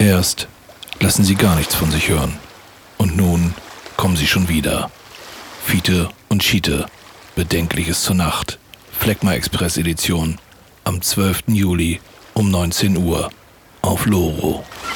Erst lassen sie gar nichts von sich hören. Und nun kommen sie schon wieder. Fiete und Schiete, Bedenkliches zur Nacht. Phlegma Express Edition am 12. Juli um 19 Uhr auf Loro.